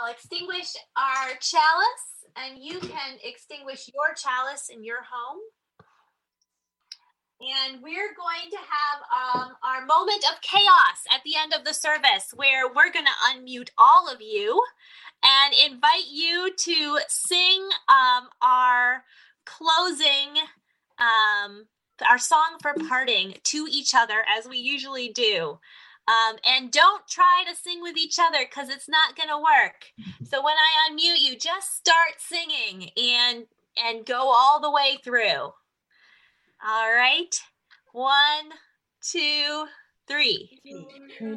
I'll extinguish our chalice, and you can extinguish your chalice in your home. And we're going to have our moment of chaos at the end of the service, where we're going to unmute all of you and invite you to sing our closing, our song for parting to each other, as we usually do. And don't try to sing with each other, because it's not going to work. So when I unmute you, just start singing and go all the way through. All right. 1, 2, 3.